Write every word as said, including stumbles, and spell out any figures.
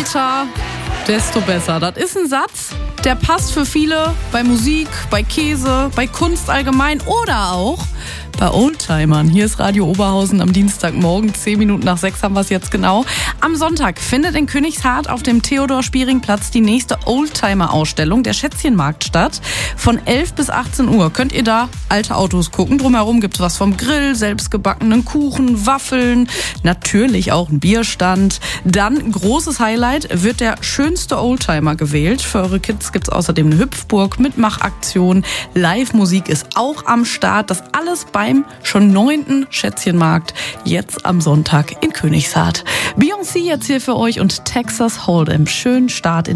älter, desto besser. Das ist ein Satz, der passt für viele bei Musik, bei Käse, bei Kunst allgemein oder auch bei Oldtimern. Hier ist Radio Oberhausen am Dienstagmorgen, zehn Minuten nach sechs haben wir es jetzt genau. Am Sonntag findet in Königshardt auf dem Theodor-Spiering-Platz die nächste Oldtimer-Ausstellung, der Schätzchenmarkt, statt. Von elf bis achtzehn Uhr könnt ihr da alte Autos gucken. Drumherum gibt es was vom Grill, selbstgebackenen Kuchen, Waffeln, natürlich auch ein Bierstand. Dann, großes Highlight, wird der schönste Oldtimer gewählt. Für eure Kids gibt es außerdem eine Hüpfburg, Mitmachaktion, Live-Musik ist auch am Start. Das alles beim schon neunten Schätzchenmarkt, jetzt am Sonntag in Königshardt. Beyoncé jetzt hier für euch und Texas Hold'em. Schönen Start in